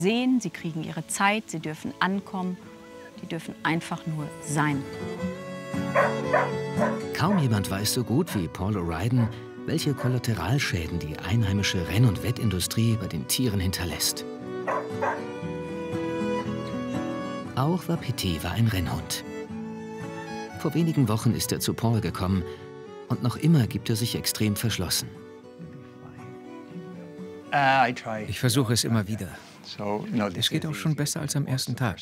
sehen, sie kriegen ihre Zeit, sie dürfen ankommen, die dürfen einfach nur sein. Kaum jemand weiß so gut wie Paul O'Riordan, welche Kollateralschäden die einheimische Renn- und Wettindustrie bei den Tieren hinterlässt. Auch Wapiti war ein Rennhund. Vor wenigen Wochen ist er zu Paul gekommen und noch immer gibt er sich extrem verschlossen. Ich versuche es immer wieder. Es geht auch schon besser als am ersten Tag.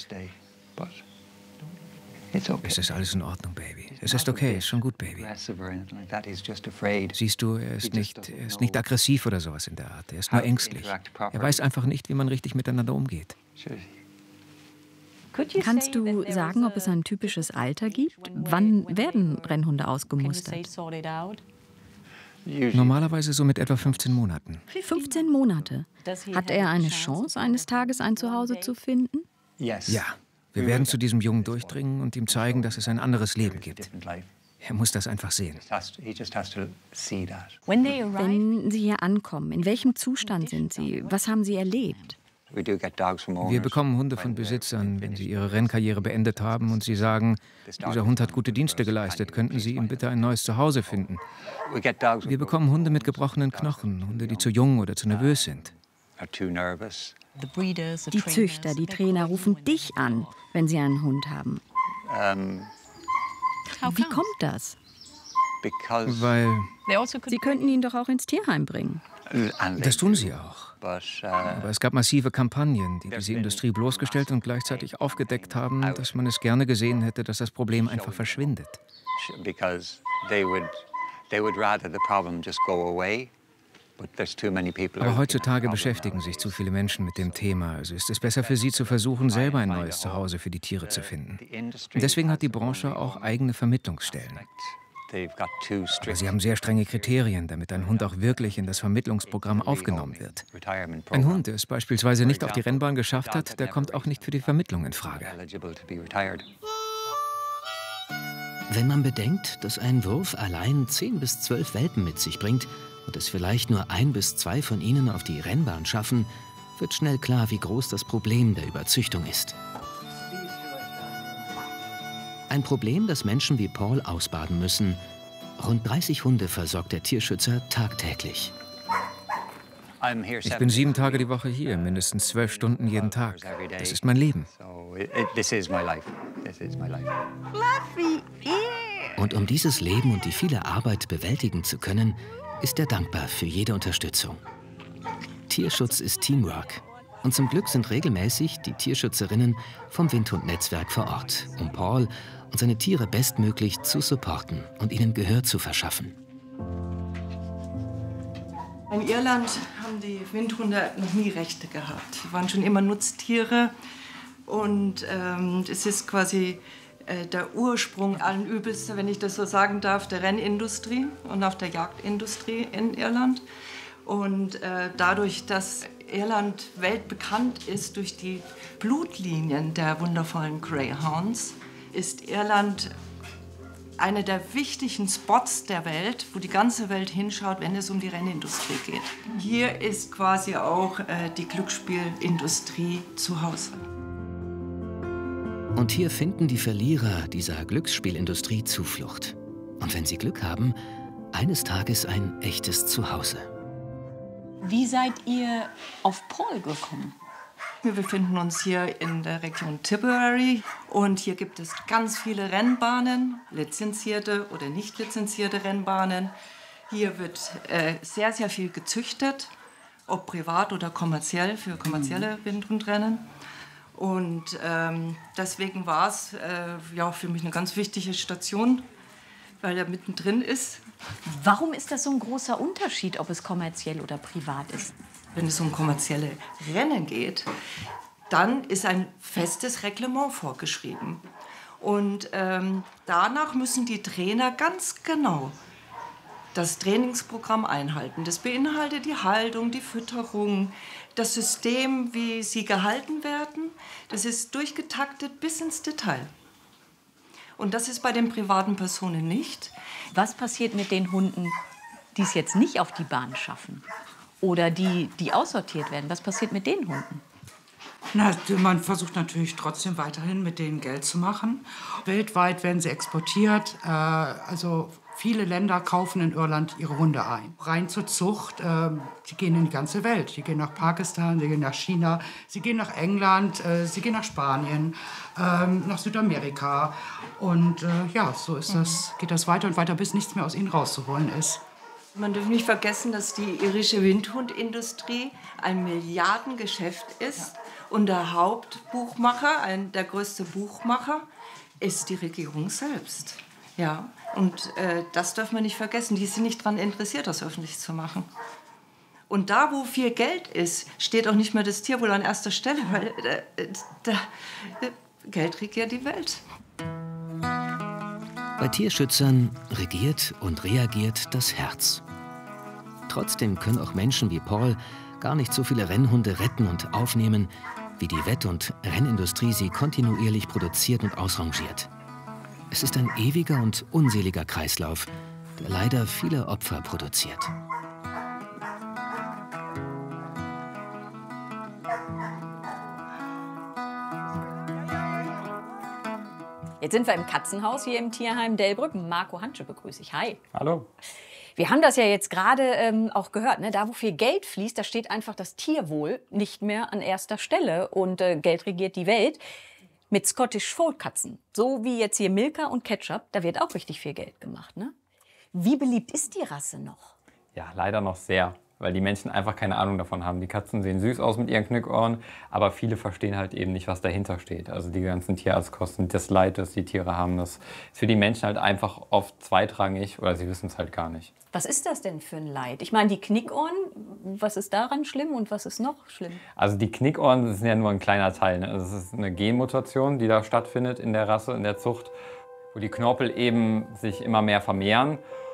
Es ist alles in Ordnung, Baby. Es ist okay, ist schon gut, Baby. Siehst du, er ist nicht aggressiv oder sowas in der Art. Er ist nur ängstlich. Er weiß einfach nicht, wie man richtig miteinander umgeht. Kannst du sagen, ob es ein typisches Alter gibt? Wann werden Rennhunde ausgemustert? Normalerweise so mit etwa 15 Monaten. 15 Monate. Hat er eine Chance, eines Tages ein Zuhause zu finden? Ja, wir werden zu diesem Jungen durchdringen und ihm zeigen, dass es ein anderes Leben gibt. Er muss das einfach sehen. Wenn Sie hier ankommen, in welchem Zustand sind Sie? Was haben Sie erlebt? Wir bekommen Hunde von Besitzern, wenn sie ihre Rennkarriere beendet haben und sie sagen, dieser Hund hat gute Dienste geleistet, könnten Sie ihm bitte ein neues Zuhause finden. Wir bekommen Hunde mit gebrochenen Knochen, Hunde, die zu jung oder zu nervös sind. Die Züchter, die Trainer rufen dich an, wenn sie einen Hund haben. Wie kommt das? Weil Sie könnten ihn doch auch ins Tierheim bringen. das tun sie auch. Aber es gab massive Kampagnen, die diese Industrie bloßgestellt und gleichzeitig aufgedeckt haben, dass man es gerne gesehen hätte, dass das Problem einfach verschwindet. Aber heutzutage beschäftigen sich zu viele Menschen mit dem Thema. Also ist es besser für sie zu versuchen, selber ein neues Zuhause für die Tiere zu finden. Und deswegen hat die Branche auch eigene Vermittlungsstellen. Aber sie haben sehr strenge Kriterien, damit ein Hund auch wirklich in das Vermittlungsprogramm aufgenommen wird. Ein Hund, der es beispielsweise nicht auf die Rennbahn geschafft hat, der kommt auch nicht für die Vermittlung in Frage. Wenn man bedenkt, dass ein Wurf allein 10 bis 12 Welpen mit sich bringt und es vielleicht nur 1 bis 2 von ihnen auf die Rennbahn schaffen, wird schnell klar, wie groß das Problem der Überzüchtung ist. Ein Problem, das Menschen wie Paul ausbaden müssen. Rund 30 Hunde versorgt der Tierschützer tagtäglich. Ich bin 7 Tage die Woche hier, mindestens 12 Stunden jeden Tag. Das ist mein Leben. Und um dieses Leben und die viele Arbeit bewältigen zu können, ist er dankbar für jede Unterstützung. Tierschutz ist Teamwork. Und zum Glück sind regelmäßig die Tierschützerinnen vom Windhund-Netzwerk vor Ort, um Paul und seine Tiere bestmöglich zu supporten und ihnen Gehör zu verschaffen. In Irland haben die Windhunde noch nie Rechte gehabt. Sie waren schon immer Nutztiere und es ist quasi der Ursprung allen Übels, wenn ich das so sagen darf, der Rennindustrie und auch der Jagdindustrie in Irland. Und dadurch, dass Irland weltbekannt ist durch die Blutlinien der wundervollen Greyhounds, ist Irland einer der wichtigen Spots der Welt, wo die ganze Welt hinschaut, wenn es um die Rennindustrie geht. Hier ist quasi auch die Glücksspielindustrie zu Hause. Und hier finden die Verlierer dieser Glücksspielindustrie Zuflucht. Und wenn sie Glück haben, eines Tages ein echtes Zuhause. Wie seid ihr auf Paul gekommen? Wir befinden uns hier in der Region Tipperary und hier gibt es ganz viele Rennbahnen, lizenzierte oder nicht lizenzierte Rennbahnen. Hier wird sehr, sehr viel gezüchtet, ob privat oder kommerziell, für kommerzielle Windhundrennen. Und deswegen war es ja, für mich eine ganz wichtige Station, weil er mittendrin ist. Warum ist das so ein großer Unterschied, ob es kommerziell oder privat ist? Wenn es um kommerzielle Rennen geht, dann ist ein festes Reglement vorgeschrieben. Und danach müssen die Trainer ganz genau das Trainingsprogramm einhalten. Das beinhaltet die Haltung, die Fütterung, das System, wie sie gehalten werden. Das ist durchgetaktet bis ins Detail. Und das ist bei den privaten Personen nicht. Was passiert mit den Hunden, die es jetzt nicht auf die Bahn schaffen? Oder die aussortiert werden? Was passiert mit den Hunden? Na, man versucht natürlich trotzdem weiterhin mit denen Geld zu machen. Weltweit werden sie exportiert. Also viele Länder kaufen in Irland ihre Hunde ein. Rein zur Zucht, die gehen in die ganze Welt. Die gehen nach Pakistan, sie gehen nach China, sie gehen nach England, sie gehen nach Spanien, nach Südamerika. Und ja, so ist das, geht das weiter und weiter, bis nichts mehr aus ihnen rauszuholen ist. Man darf nicht vergessen, dass die irische Windhundindustrie ein Milliardengeschäft ist. Und der Hauptbuchmacher, der größte Buchmacher, ist die Regierung selbst. Ja, und das darf man nicht vergessen. Die sind nicht daran interessiert, das öffentlich zu machen. Und da, wo viel Geld ist, steht auch nicht mehr das Tier wohl an erster Stelle, weil Geld regiert die Welt. Bei Tierschützern regiert und reagiert das Herz. Trotzdem können auch Menschen wie Paul gar nicht so viele Rennhunde retten und aufnehmen, wie die Wett- und Rennindustrie sie kontinuierlich produziert und ausrangiert. Es ist ein ewiger und unseliger Kreislauf, der leider viele Opfer produziert. Jetzt sind wir im Katzenhaus hier im Tierheim Delbrück. Marco Hantsche begrüße ich. Hi. Hallo. Wir haben das ja jetzt gerade auch gehört. Ne? Da, wo viel Geld fließt, da steht einfach das Tierwohl nicht mehr an erster Stelle. Und Geld regiert die Welt. Mit Scottish Fold Katzen, so wie jetzt hier Milka und Ketchup, da wird auch richtig viel Geld gemacht. Ne? Wie beliebt ist die Rasse noch? Ja, leider noch sehr, weil die Menschen einfach keine Ahnung davon haben. Die Katzen sehen süß aus mit ihren Knickohren, aber viele verstehen halt eben nicht, was dahinter steht. Also die ganzen Tierarztkosten, das Leid, das die Tiere haben, das ist für die Menschen halt einfach oft zweitrangig oder sie wissen es halt gar nicht. Was ist das denn für ein Leid? Ich meine, die Knickohren, was ist daran schlimm und was ist noch schlimm? Also die Knickohren, das sind ja nur ein kleiner Teil. Ne? Das ist eine Genmutation, die da stattfindet in der Rasse, in der Zucht, wo die Knorpel eben sich immer mehr vermehren.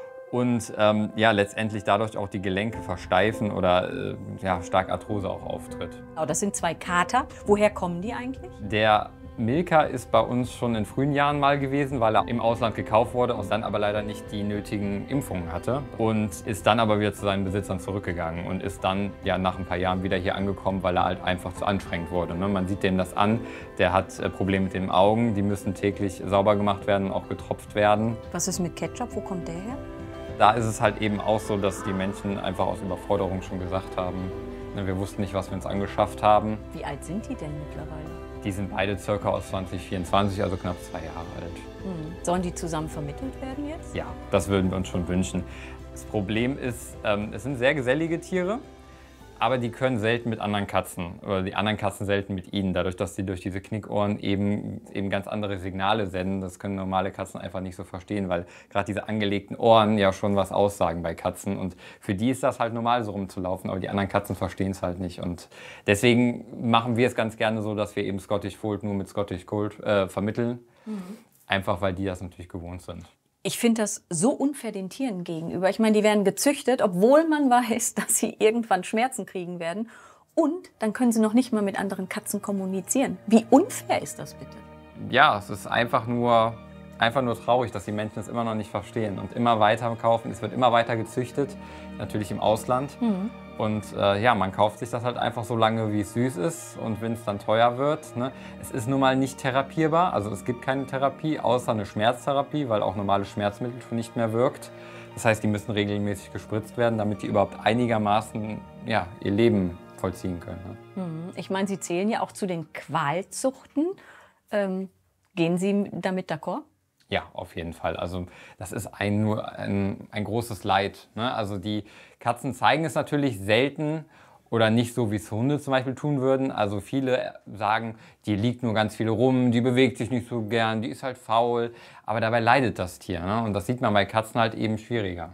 Und ja, letztendlich dadurch auch die Gelenke versteifen oder ja, stark Arthrose auch auftritt. Oh, das sind 2 Kater. Woher kommen die eigentlich? Der Milka ist bei uns schon in frühen Jahren mal gewesen, weil er im Ausland gekauft wurde und dann aber leider nicht die nötigen Impfungen hatte. Und ist dann aber wieder zu seinen Besitzern zurückgegangen und ist dann ja nach ein paar Jahren wieder hier angekommen, weil er halt einfach zu anstrengend wurde. Ne? Man sieht dem das an, der hat Probleme mit den Augen, die müssen täglich sauber gemacht werden, auch getropft werden. Was ist mit Ketchup? Wo kommt der her? Da ist es halt eben auch so, dass die Menschen einfach aus Überforderung schon gesagt haben, ne, wir wussten nicht, was wir uns angeschafft haben. Wie alt sind die denn mittlerweile? Die sind beide circa aus 2024, also knapp 2 Jahre alt. Sollen die zusammen vermittelt werden jetzt? Ja, das würden wir uns schon wünschen. Das Problem ist, es sind sehr gesellige Tiere, aber die können selten mit anderen Katzen oder die anderen Katzen selten mit ihnen, dadurch, dass sie durch diese Knickohren eben ganz andere Signale senden. Das können normale Katzen einfach nicht so verstehen, weil gerade diese angelegten Ohren ja schon was aussagen bei Katzen. Und für die ist das halt normal, so rumzulaufen, aber die anderen Katzen verstehen es halt nicht. Und deswegen machen wir es ganz gerne so, dass wir eben Scottish Fold nur mit Scottish Fold vermitteln. Einfach, weil die das natürlich gewohnt sind. Ich finde das so unfair den Tieren gegenüber. Ich meine, die werden gezüchtet, obwohl man weiß, dass sie irgendwann Schmerzen kriegen werden. Und dann können sie noch nicht mal mit anderen Katzen kommunizieren. Wie unfair ist das bitte? Ja, es ist einfach nur traurig, dass die Menschen es immer noch nicht verstehen und immer weiter kaufen. Es wird immer weiter gezüchtet, natürlich im Ausland. Und ja, man kauft sich das halt einfach so lange, wie es süß ist. Und wenn es dann teuer wird, ne, es ist nun mal nicht therapierbar. Also es gibt keine Therapie, außer eine Schmerztherapie, weil auch normale Schmerzmittel schon nicht mehr wirkt. Das heißt, die müssen regelmäßig gespritzt werden, damit die überhaupt einigermaßen ja, ihr Leben vollziehen können. Ne? Ich meine, Sie zählen ja auch zu den Qualzuchten. Gehen Sie damit d'accord? Ja, auf jeden Fall. Also das ist nur ein großes Leid. Ne? Also die Katzen zeigen es natürlich selten oder nicht so, wie es Hunde zum Beispiel tun würden. Also viele sagen, die liegt nur ganz viel rum, die bewegt sich nicht so gern, die ist halt faul. Aber dabei leidet das Tier. Ne? Und das sieht man bei Katzen halt eben schwieriger.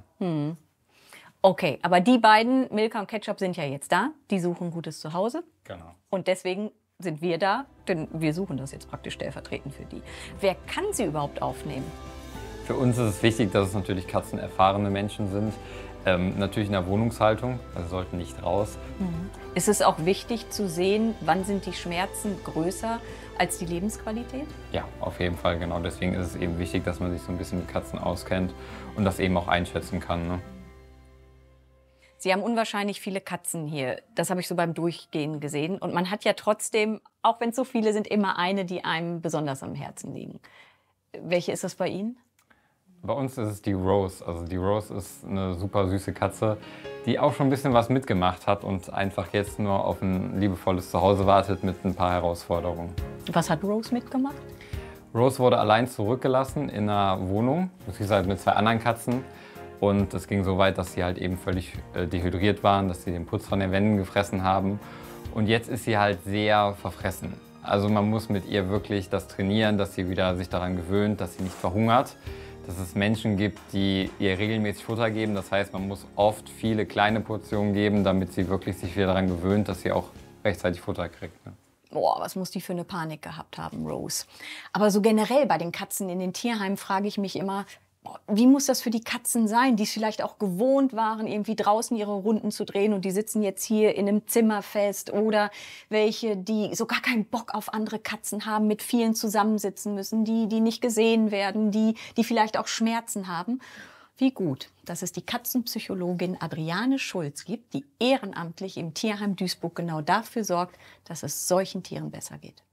Okay, aber die beiden, Milka und Ketchup, sind ja jetzt da. Die suchen ein gutes Zuhause. Genau. Und deswegen sind wir da, denn wir suchen das jetzt praktisch stellvertretend für die. Wer kann sie überhaupt aufnehmen? Für uns ist es wichtig, dass es natürlich katzenerfahrene Menschen sind. Natürlich in der Wohnungshaltung, also sollten nicht raus. Ist es auch wichtig zu sehen, wann sind die Schmerzen größer als die Lebensqualität? Ja, auf jeden Fall, genau. Deswegen ist es eben wichtig, dass man sich so ein bisschen mit Katzen auskennt und das eben auch einschätzen kann. Ne? Sie haben unwahrscheinlich viele Katzen hier. Das habe ich so beim Durchgehen gesehen. Und man hat ja trotzdem, auch wenn es so viele sind, immer eine, die einem besonders am Herzen liegen. Welche ist das bei Ihnen? Bei uns ist es die Rose. Also die Rose ist eine super süße Katze, die auch schon ein bisschen was mitgemacht hat und einfach jetzt nur auf ein liebevolles Zuhause wartet mit ein paar Herausforderungen. Was hat Rose mitgemacht? Rose wurde allein zurückgelassen in einer Wohnung, beziehungsweise mit 2 anderen Katzen. Und es ging so weit, dass sie halt eben völlig dehydriert waren, dass sie den Putz von den Wänden gefressen haben. Und jetzt ist sie halt sehr verfressen. Also man muss mit ihr wirklich das trainieren, dass sie wieder sich daran gewöhnt, dass sie nicht verhungert. Dass es Menschen gibt, die ihr regelmäßig Futter geben. Das heißt, man muss oft viele kleine Portionen geben, damit sie wirklich sich wieder daran gewöhnt, dass sie auch rechtzeitig Futter kriegt. Ne? Boah, was muss die für eine Panik gehabt haben, Rose. Aber so generell bei den Katzen in den Tierheimen frage ich mich immer, wie muss das für die Katzen sein, die es vielleicht auch gewohnt waren, irgendwie draußen ihre Runden zu drehen und die sitzen jetzt hier in einem Zimmer fest, oder welche, die so gar keinen Bock auf andere Katzen haben, mit vielen zusammensitzen müssen, die nicht gesehen werden, die vielleicht auch Schmerzen haben. Wie gut, dass es die Katzenpsychologin Adriane Schulz gibt, die ehrenamtlich im Tierheim Duisburg genau dafür sorgt, dass es solchen Tieren besser geht.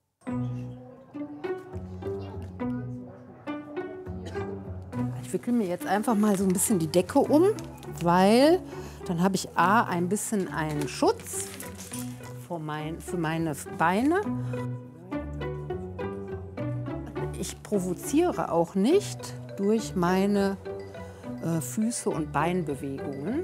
Ich wickele mir jetzt einfach mal so ein bisschen die Decke um, weil dann habe ich A, ein bisschen einen Schutz für meine Beine. Ich provoziere auch nicht durch meine Füße und Beinbewegungen.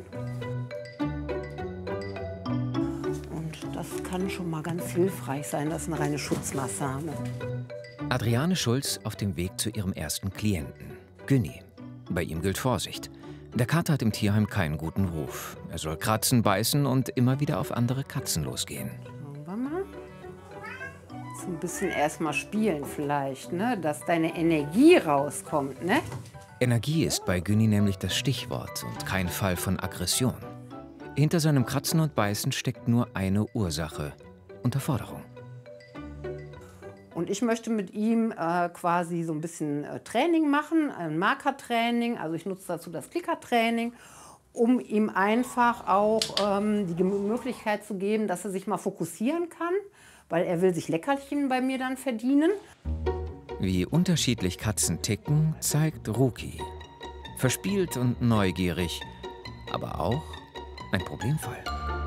Und das kann schon mal ganz hilfreich sein, das ist eine reine Schutzmaßnahme. Adriane Schulz auf dem Weg zu ihrem ersten Klienten, Günni. Bei ihm gilt Vorsicht. Der Kater hat im Tierheim keinen guten Ruf. Er soll kratzen, beißen und immer wieder auf andere Katzen losgehen. Schauen wir mal. So ein bisschen erstmal spielen vielleicht, ne? Dass deine Energie rauskommt, ne? Energie ist bei Günni nämlich das Stichwort und kein Fall von Aggression. Hinter seinem Kratzen und Beißen steckt nur eine Ursache: Unterforderung. Und ich möchte mit ihm quasi so ein bisschen Training machen, ein Markertraining. Also ich nutze dazu das Klickertraining, um ihm einfach auch die Möglichkeit zu geben, dass er sich mal fokussieren kann, weil er will sich Leckerchen bei mir dann verdienen. Wie unterschiedlich Katzen ticken, zeigt Ruki. Verspielt und neugierig, aber auch ein Problemfall.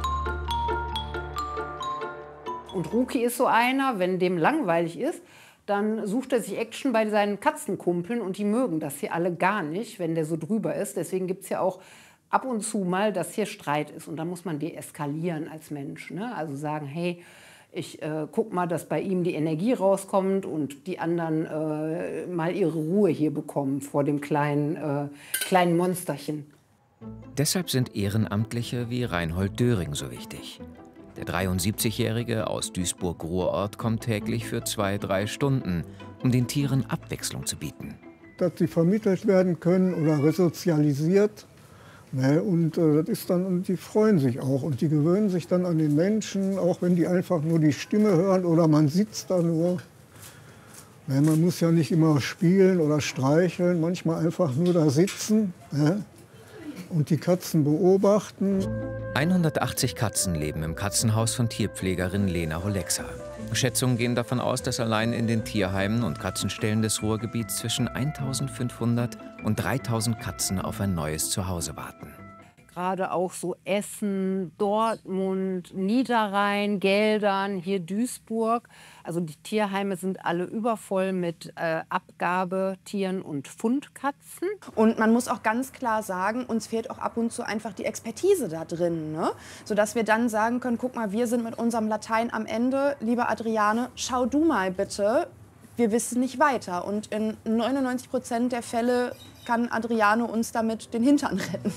Und Ruki ist so einer, wenn dem langweilig ist, dann sucht er sich Action bei seinen Katzenkumpeln und die mögen das hier alle gar nicht, wenn der so drüber ist. Deswegen gibt es ja auch ab und zu mal, dass hier Streit ist und dann muss man deeskalieren als Mensch, ne? Also sagen, hey, ich guck mal, dass bei ihm die Energie rauskommt und die anderen mal ihre Ruhe hier bekommen vor dem kleinen Monsterchen. Deshalb sind Ehrenamtliche wie Reinhold Döring so wichtig. Der 73-Jährige aus Duisburg-Ruhrort kommt täglich für 2-3 Stunden, um den Tieren Abwechslung zu bieten. Dass sie vermittelt werden können oder resozialisiert. Ne, und das ist dann, und die freuen sich auch und die gewöhnen sich dann an den Menschen, auch wenn die einfach nur die Stimme hören oder man sitzt da nur. Ne, man muss ja nicht immer spielen oder streicheln, manchmal einfach nur da sitzen. Ne? Und die Katzen beobachten. 180 Katzen leben im Katzenhaus von Tierpflegerin Lena Holexa. Schätzungen gehen davon aus, dass allein in den Tierheimen und Katzenstellen des Ruhrgebiets zwischen 1.500 und 3.000 Katzen auf ein neues Zuhause warten. Gerade auch so Essen, Dortmund, Niederrhein, Geldern, hier Duisburg. Also die Tierheime sind alle übervoll mit Abgabetieren und Fundkatzen. Und man muss auch ganz klar sagen, uns fehlt auch ab und zu einfach die Expertise da drin, ne? Sodass wir dann sagen können, guck mal, wir sind mit unserem Latein am Ende. Liebe Adriane, schau du mal bitte, wir wissen nicht weiter. Und in 99% der Fälle kann Adriane uns damit den Hintern retten.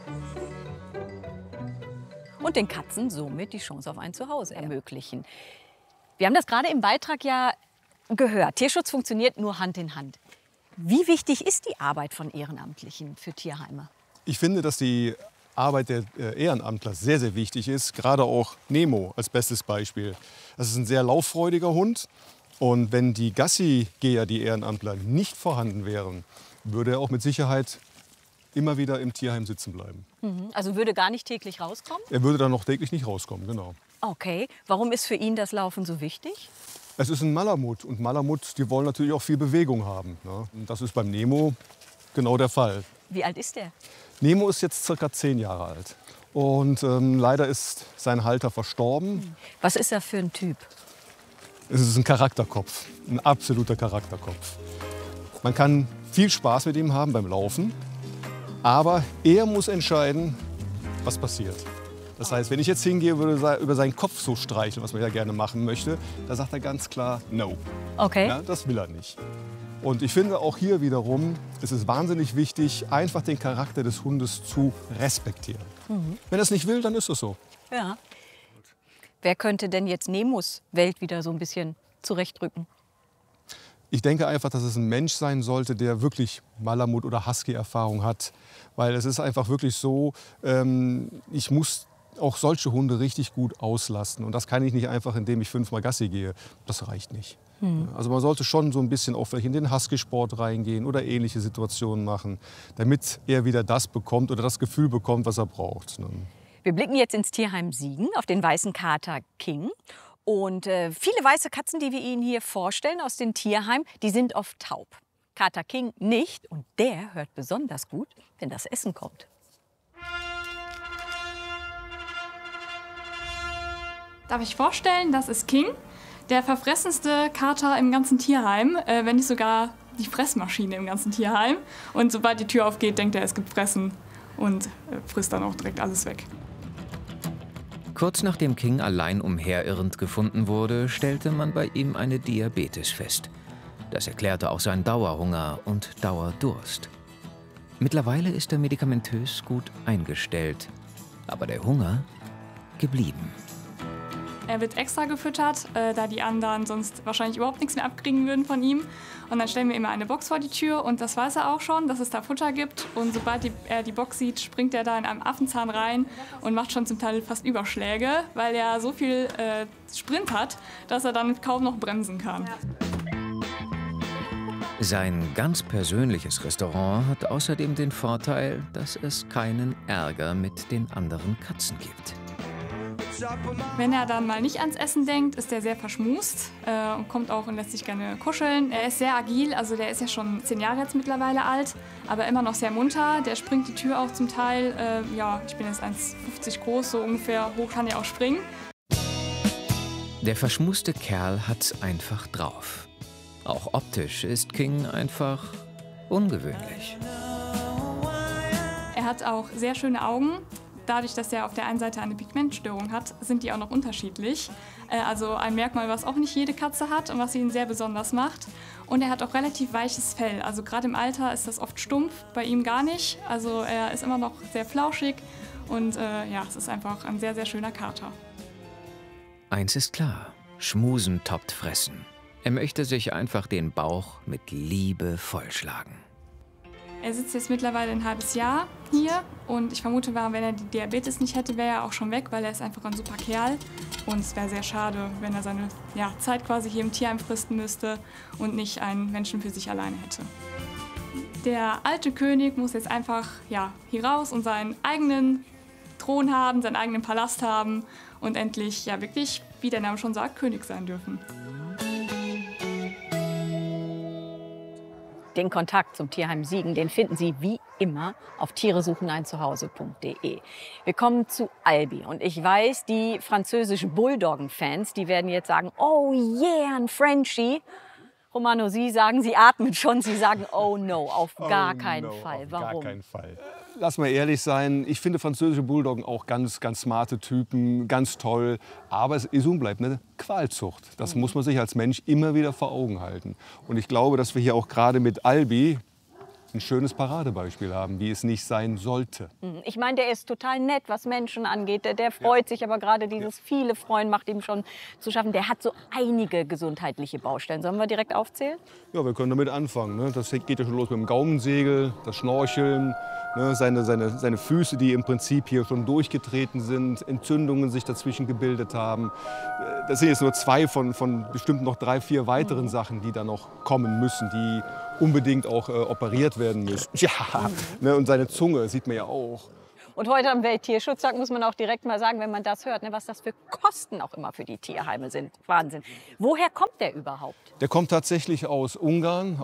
Und den Katzen somit die Chance auf ein Zuhause ermöglichen. Wir haben das gerade im Beitrag ja gehört. Tierschutz funktioniert nur Hand in Hand. Wie wichtig ist die Arbeit von Ehrenamtlichen für Tierheime? Ich finde, dass die Arbeit der Ehrenamtler sehr, sehr wichtig ist. Gerade auch Nemo als bestes Beispiel. Das ist ein sehr lauffreudiger Hund. Und wenn die Gassi-Geher, die Ehrenamtler, nicht vorhanden wären, würde er auch mit Sicherheit immer wieder im Tierheim sitzen bleiben. Also würde gar nicht täglich rauskommen? Er würde dann noch täglich nicht rauskommen, genau. Okay. Warum ist für ihn das Laufen so wichtig? Es ist ein Malamut und Malamut, die wollen natürlich auch viel Bewegung haben. Ne? Und das ist beim Nemo genau der Fall. Wie alt ist der? Nemo ist jetzt circa 10 Jahre alt. Und leider ist sein Halter verstorben. Was ist er für ein Typ? Es ist ein Charakterkopf, ein absoluter Charakterkopf. Man kann viel Spaß mit ihm haben beim Laufen, aber er muss entscheiden, was passiert. Das heißt, wenn ich jetzt hingehe, würde über seinen Kopf so streicheln, was man ja gerne machen möchte, da sagt er ganz klar No. Okay. Ja, das will er nicht. Und ich finde auch hier wiederum, es ist wahnsinnig wichtig, einfach den Charakter des Hundes zu respektieren. Wenn er es nicht will, dann ist es so. Ja. Wer könnte denn jetzt Nemos Welt wieder so ein bisschen zurechtrücken? Ich denke einfach, dass es ein Mensch sein sollte, der wirklich Malamut- oder Husky-Erfahrung hat. Weil es ist einfach wirklich so, ich muss auch solche Hunde richtig gut auslasten. Und das kann ich nicht einfach, indem ich 5-mal Gassi gehe. Das reicht nicht. Also man sollte schon so ein bisschen auch vielleicht in den Husky-Sport reingehen oder ähnliche Situationen machen, damit er wieder das bekommt oder das Gefühl bekommt, was er braucht. Wir blicken jetzt ins Tierheim Siegen auf den weißen Kater King. Und viele weiße Katzen, die wir Ihnen hier vorstellen aus dem Tierheim, die sind oft taub. Kater King nicht und der hört besonders gut, wenn das Essen kommt. Darf ich vorstellen, das ist King, der verfressenste Kater im ganzen Tierheim, wenn nicht sogar die Fressmaschine im ganzen Tierheim. Und sobald die Tür aufgeht, denkt er, es gibt Fressen und frisst dann auch direkt alles weg. Kurz nachdem King allein umherirrend gefunden wurde, stellte man bei ihm eine Diabetes fest. Das erklärte auch seinen Dauerhunger und Dauerdurst. Mittlerweile ist er medikamentös gut eingestellt, aber der Hunger geblieben. Er wird extra gefüttert, da die anderen sonst wahrscheinlich überhaupt nichts mehr abkriegen würden von ihm. Und dann stellen wir immer eine Box vor die Tür und das weiß er auch schon, dass es da Futter gibt. Und sobald er die Box sieht, springt er da in einem Affenzahn rein und macht schon zum Teil fast Überschläge, weil er so viel Sprint hat, dass er dann kaum noch bremsen kann. Sein ganz persönliches Restaurant hat außerdem den Vorteil, dass es keinen Ärger mit den anderen Katzen gibt. Wenn er dann mal nicht ans Essen denkt, ist er sehr verschmust und kommt auch und lässt sich gerne kuscheln. Er ist sehr agil, also der ist ja schon 10 Jahre jetzt mittlerweile alt, aber immer noch sehr munter. Der springt die Tür auch zum Teil. Ja, ich bin jetzt 1,50 groß, so ungefähr hoch kann er auch springen. Der verschmuste Kerl hat's einfach drauf. Auch optisch ist King einfach ungewöhnlich. Er hat auch sehr schöne Augen. Dadurch, dass er auf der einen Seite eine Pigmentstörung hat, sind die auch noch unterschiedlich. Also ein Merkmal, was auch nicht jede Katze hat und was ihn sehr besonders macht. Und er hat auch relativ weiches Fell. Also gerade im Alter ist das oft stumpf, bei ihm gar nicht. Also er ist immer noch sehr flauschig und ja, es ist einfach ein sehr, sehr schöner Kater. Eins ist klar, Schmusen toppt Fressen. Er möchte sich einfach den Bauch mit Liebe vollschlagen. Er sitzt jetzt mittlerweile ein halbes Jahr hier und ich vermute, wenn er die Diabetes nicht hätte, wäre er auch schon weg, weil er ist einfach ein super Kerl. Und es wäre sehr schade, wenn er seine Zeit quasi hier im Tierheim fristen müsste und nicht einen Menschen für sich alleine hätte. Der alte König muss jetzt einfach hier raus und seinen eigenen Thron haben, seinen eigenen Palast haben und endlich wirklich, wie der Name schon sagt, König sein dürfen. Den Kontakt zum Tierheim Siegen, den finden Sie wie immer auf tieresucheneinzuhause.de. Wir kommen zu Albi und ich weiß, die französischen Bulldoggen-Fans, die werden jetzt sagen, oh yeah, ein Frenchie. Romano, Sie sagen, Sie atmen schon, Sie sagen, oh no, auf gar keinen Fall. Warum? Auf gar keinen Fall. Lass mal ehrlich sein, ich finde französische Bulldoggen auch ganz, ganz smarte Typen, ganz toll. Aber es ist und bleibt eine Qualzucht. Das muss man sich als Mensch immer wieder vor Augen halten. Und ich glaube, dass wir hier auch gerade mit Albi ein schönes Paradebeispiel haben, wie es nicht sein sollte. Ich meine, der ist total nett, was Menschen angeht. Der freut sich, aber gerade dieses viele Freuen macht ihm schon zu schaffen. Der hat so einige gesundheitliche Baustellen. Sollen wir direkt aufzählen? Ja, wir können damit anfangen. Ne? Das geht ja schon los mit dem Gaumensegel, das Schnorcheln, Ne, seine Füße, die im Prinzip hier schon durchgetreten sind, Entzündungen sich dazwischen gebildet haben. Das sind jetzt nur 2 von bestimmt noch 3, 4 weiteren Sachen, die da noch kommen müssen, die unbedingt auch operiert werden müssen. Ja, ne, und seine Zunge sieht man ja auch. Und heute am Welttierschutztag muss man auch direkt mal sagen, wenn man das hört, ne, was das für Kosten auch immer für die Tierheime sind. Wahnsinn. Woher kommt der überhaupt? Der kommt tatsächlich aus Ungarn,